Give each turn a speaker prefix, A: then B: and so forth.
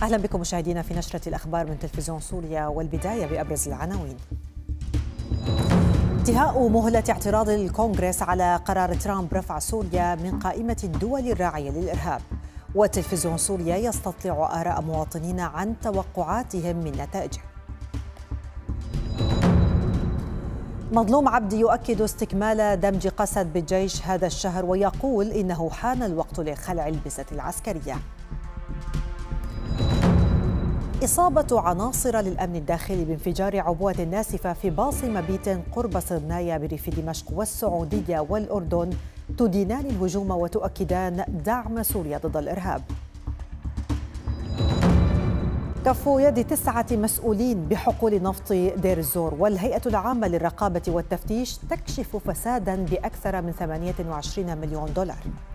A: أهلا بكم مشاهدينا في نشرة الأخبار من تلفزيون سوريا، والبداية بأبرز العناوين. انتهاء مهلة اعتراض الكونغرس على قرار ترامب رفع سوريا من قائمة الدول الراعية للإرهاب، وتلفزيون سوريا يستطلع آراء مواطنين عن توقعاتهم من نتائجه. مظلوم عبدي يؤكد استكمال دمج قسد بالجيش هذا الشهر، ويقول إنه حان الوقت لخلع البسة العسكرية. إصابة عناصر للأمن الداخلي بانفجار عبوة ناسفة في باص مبيت قرب صرنايا بريف دمشق، والسعودية والأردن تدينان الهجوم وتؤكدان دعم سوريا ضد الإرهاب. كف يد 9 مسؤولين بحقول نفط دير الزور، والهيئة العامة للرقابة والتفتيش تكشف فسادا بأكثر من 28 مليون دولار.